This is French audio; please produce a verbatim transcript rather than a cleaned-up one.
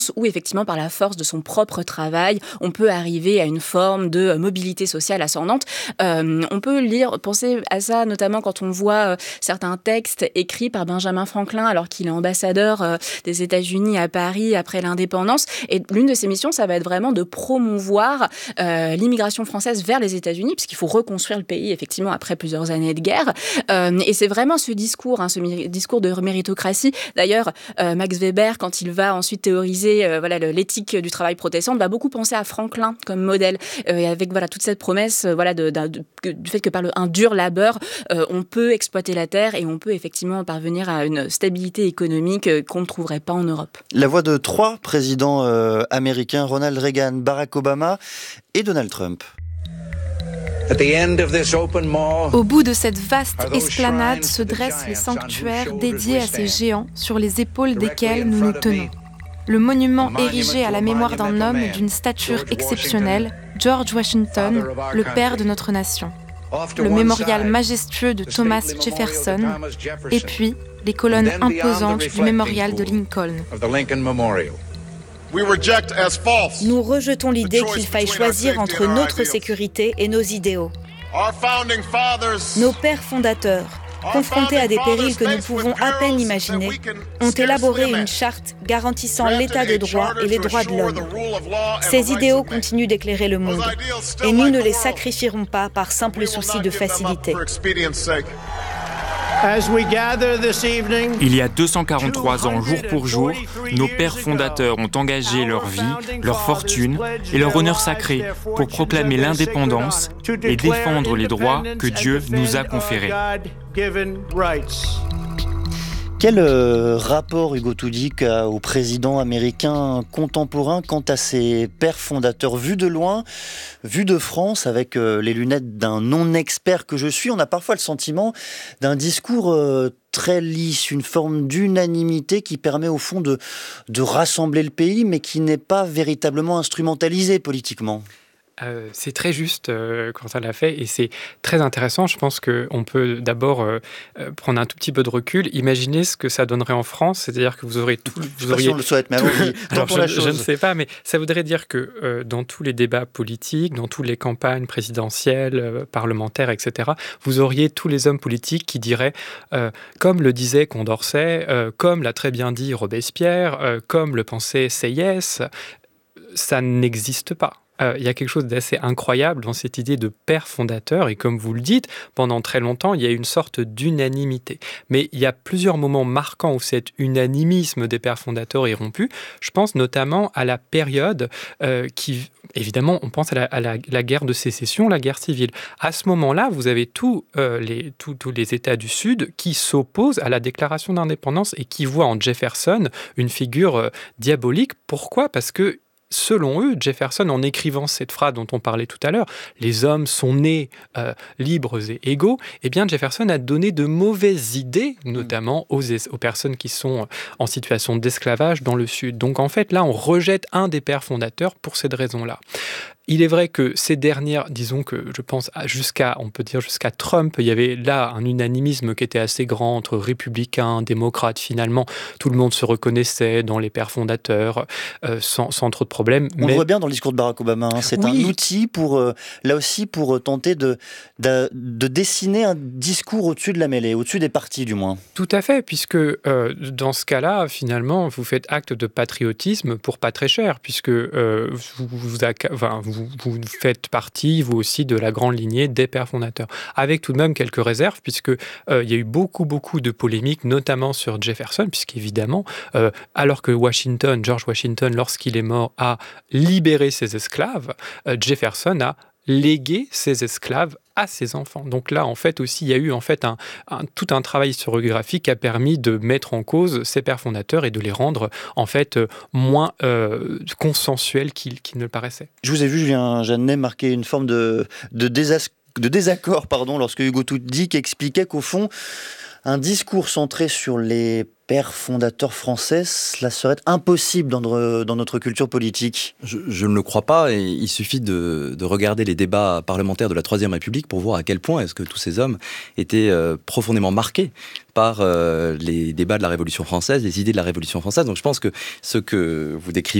où effectivement par la force de son propre travail, on peut arriver à une forme de mobilité sociale ascendante. Euh, on peut lire, penser à ça notamment quand on voit euh, certains textes écrits par Benjamin Franklin alors qu'il est ambassadeur euh, des États-Unis à Paris après l'indépendance. Et l'une de ses missions, ça va être vraiment de promouvoir euh, l'immigration française vers les États-Unis, puisqu'il faut reconstruire le pays effectivement après plusieurs années de guerre. Euh, et c'est vraiment ce discours, hein, ce mi- discours de méritocratie. D'ailleurs, euh, Max Weber, quand il va ensuite théoriser Euh, voilà, l'éthique du travail protestant, va beaucoup penser à Franklin comme modèle, euh, et avec voilà, toute cette promesse euh, voilà, de, de, de, du fait que par le, un dur labeur, euh, on peut exploiter la terre et on peut effectivement parvenir à une stabilité économique euh, qu'on ne trouverait pas en Europe. La voix de trois présidents euh, américains, Ronald Reagan, Barack Obama et Donald Trump. Au bout de cette vaste esplanade se dressent les sanctuaires dédiés à ces géants sur les épaules desquels nous nous tenons. Le monument érigé à la mémoire d'un homme d'une stature exceptionnelle, George Washington, le père de notre nation. Le mémorial majestueux de Thomas Jefferson, et puis les colonnes imposantes du mémorial de Lincoln. Nous rejetons l'idée qu'il faille choisir entre notre sécurité et nos idéaux. Nos pères fondateurs, confrontés à des périls que nous pouvons à peine imaginer, ont élaboré une charte garantissant l'état de droit et les droits de l'homme. Ces idéaux continuent d'éclairer le monde, et nous ne les sacrifierons pas par simple souci de facilité. Il y a deux cent quarante-trois ans, jour pour jour, nos pères fondateurs ont engagé leur vie, leur fortune et leur honneur sacré pour proclamer l'indépendance et défendre les droits que Dieu nous a conférés. Quel euh, rapport Hugo Toudyk a au président américain contemporain quant à ses pères fondateurs vus de loin, vus de France avec euh, les lunettes d'un non-expert que je suis? On a parfois le sentiment d'un discours euh, très lisse, une forme d'unanimité qui permet au fond de, de rassembler le pays, mais qui n'est pas véritablement instrumentalisé politiquement. Euh, c'est très juste euh, quand ça l'a fait et c'est très intéressant. Je pense qu'on peut d'abord euh, prendre un tout petit peu de recul, imaginer ce que ça donnerait en France, c'est-à-dire que vous aurez tout. Vous je sais auriez... pas si on le souhaite, mais allons-y. Alors, je, la chose. je ne sais pas, mais ça voudrait dire que euh, dans tous les débats politiques, dans toutes les campagnes présidentielles, euh, parlementaires, et cetera, vous auriez tous les hommes politiques qui diraient, euh, comme le disait Condorcet, euh, comme l'a très bien dit Robespierre, euh, comme le pensait Sieyès, ça n'existe pas. Euh, il y a quelque chose d'assez incroyable dans cette idée de père fondateur et comme vous le dites, pendant très longtemps, il y a une sorte d'unanimité. Mais il y a plusieurs moments marquants où cet unanimisme des pères fondateurs est rompu. Je pense notamment à la période euh, qui, évidemment, on pense à la, à la, la guerre de sécession, la guerre civile. À ce moment-là, vous avez tous euh, les, tous, tous les États du Sud qui s'opposent à la déclaration d'indépendance et qui voient en Jefferson une figure euh, diabolique. Pourquoi ? Parce que selon eux, Jefferson, en écrivant cette phrase dont on parlait tout à l'heure, « les hommes sont nés euh, libres et égaux », eh bien Jefferson a donné de mauvaises idées, notamment aux, aux personnes qui sont en situation d'esclavage dans le Sud. Donc en fait, là, on rejette un des pères fondateurs pour cette raison-là. Il est vrai que ces dernières, disons que je pense à jusqu'à, on peut dire jusqu'à Trump, il y avait là un unanimisme qui était assez grand entre républicains, démocrates. Finalement, tout le monde se reconnaissait dans les pères fondateurs, euh, sans, sans trop de problèmes. On Mais... le voit bien dans le discours de Barack Obama. Hein. C'est oui. un outil pour, euh, là aussi, pour tenter de, de, de dessiner un discours au-dessus de la mêlée, au-dessus des partis du moins. Tout à fait, puisque euh, dans ce cas-là, finalement, vous faites acte de patriotisme pour pas très cher, puisque euh, vous, vous, enfin, vous Vous, vous faites partie, vous aussi, de la grande lignée des pères fondateurs. Avec tout de même quelques réserves, puisqu'il euh, y a eu beaucoup, beaucoup de polémiques, notamment sur Jefferson, puisqu'évidemment, euh, alors que Washington, George Washington, lorsqu'il est mort, a libéré ses esclaves, euh, Jefferson a légué ses esclaves à ses enfants. Donc là, en fait, aussi, il y a eu en fait un, un, tout un travail historiographique qui a permis de mettre en cause ces pères fondateurs et de les rendre, en fait, moins euh, consensuels qu'ils, qu'ils ne le paraissaient. Je vous ai vu, Julien Jeannet, marquer une forme de, de, désas- de désaccord pardon, lorsque Hugo Toudyk expliquait qu'au fond, un discours centré sur les pères fondateurs français, cela serait impossible dans notre, dans notre culture politique? Je, je ne le crois pas, et il suffit de, de regarder les débats parlementaires de la Troisième République pour voir à quel point est-ce que tous ces hommes étaient euh, profondément marqués par euh, les débats de la Révolution française, les idées de la Révolution française. Donc je pense que ce que vous décrivez